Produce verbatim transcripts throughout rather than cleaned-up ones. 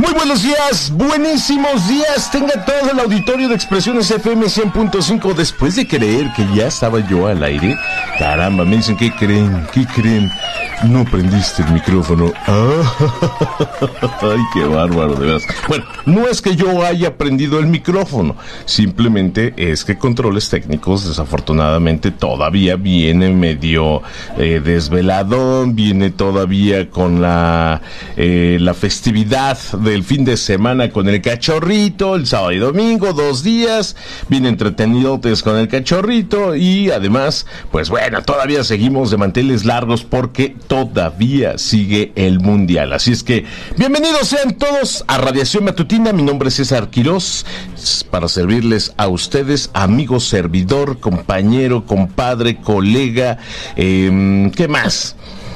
Muy buenos días, buenísimos días. Tenga todo el auditorio de Expresiones F M cien punto cinco. Después de creer que ya estaba yo al aire, caramba, me dicen, ¿qué creen? ¿Qué creen? No prendiste el micrófono. Ah, ay, qué bárbaro, de veras. Bueno, no es que yo haya prendido el micrófono, simplemente es que controles técnicos, desafortunadamente, todavía viene medio eh, desveladón, viene todavía con la, eh, la festividad del fin de semana con el cachorrito, el sábado y domingo, dos días, bien entretenidotes con el cachorrito y además, pues bueno, todavía seguimos de manteles largos porque todavía sigue el mundial. Así es que, bienvenidos sean todos a Radiación Matutina. Mi nombre es César Quirós, para servirles a ustedes, amigo, servidor, compañero, compadre, colega, eh, ¿qué más?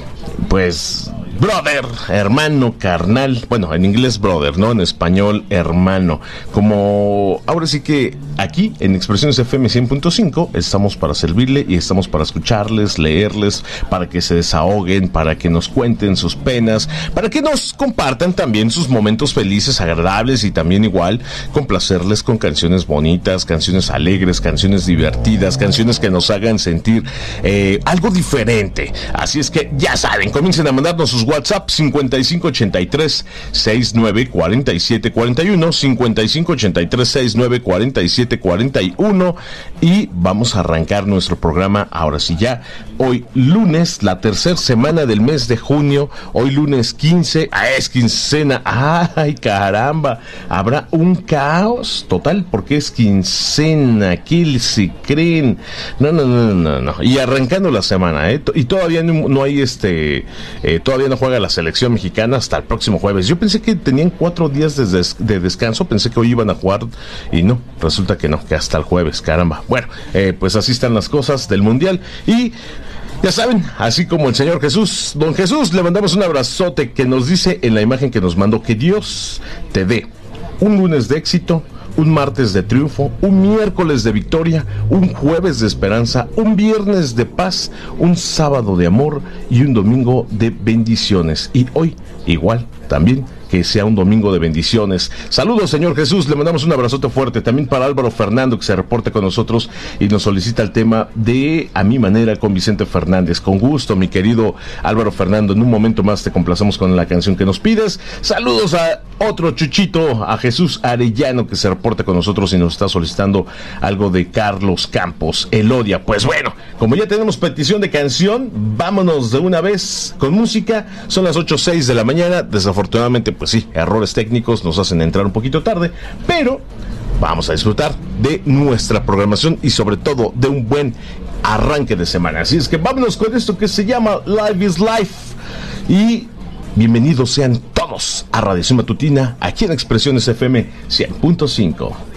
Pues, brother, hermano, carnal, bueno, en inglés brother, ¿no? En español, hermano. Como, ahora sí que aquí, en Expresiones F M cien punto cinco, estamos para servirle y estamos para escucharles, leerles, para que se desahoguen, para que nos cuenten sus penas, para que nos compartan también sus momentos felices, agradables y también igual complacerles con canciones bonitas, canciones alegres, canciones divertidas, canciones que nos hagan sentir eh, algo diferente. Así es que ya saben, comiencen a mandarnos sus WhatsApp cincuenta y cinco ochenta y tres sesenta y nueve cuarenta y siete cuarenta y uno, cincuenta y cinco ochenta y tres sesenta y nueve cuarenta y siete cuarenta y uno, y vamos a arrancar nuestro programa ahora sí ya. Hoy lunes, la tercera semana del mes de junio, hoy lunes quince, ah, es quincena, ay caramba, habrá un caos total porque es quincena, ¿qué se creen? No, no, no, no, no, y arrancando la semana, ¿eh? Y todavía no, no hay este, eh, todavía no juega la selección mexicana hasta el próximo jueves. Yo pensé que tenían cuatro días de, des- de descanso, pensé que hoy iban a jugar y no, resulta que no, que hasta el jueves, caramba. Bueno, eh, pues así están las cosas del mundial y ya saben, así como el Señor Jesús, don Jesús, le mandamos un abrazote que nos dice en la imagen que nos mandó que Dios te dé un lunes de éxito, un martes de triunfo, un miércoles de victoria, un jueves de esperanza, un viernes de paz, un sábado de amor y un domingo de bendiciones. Y hoy, igual, también, que sea un domingo de bendiciones. Saludos, Señor Jesús, le mandamos un abrazote fuerte. También para Álvaro Fernando, que se reporte con nosotros y nos solicita el tema de A Mi Manera con Vicente Fernández. Con gusto, mi querido Álvaro Fernando, en un momento más te complacemos con la canción que nos pides. Saludos a otro chuchito, a Jesús Arellano, que se reporta con nosotros y nos está solicitando algo de Carlos Campos, Elodia. Pues bueno, como ya tenemos petición de canción, vámonos de una vez con música. Son las ocho seis de la mañana, desafortunadamente, pues sí, errores técnicos nos hacen entrar un poquito tarde, pero vamos a disfrutar de nuestra programación y sobre todo de un buen arranque de semana. Así es que vámonos con esto que se llama Life is Life y bienvenidos sean todos a Radiación Matutina aquí en Expresiones F M cien punto cinco.